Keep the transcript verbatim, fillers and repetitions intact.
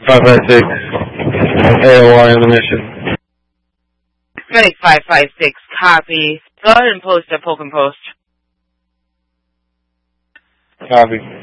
five five six, A O R in the mission. Medic five five six, copy. Go ahead and post a poke and post. Copy.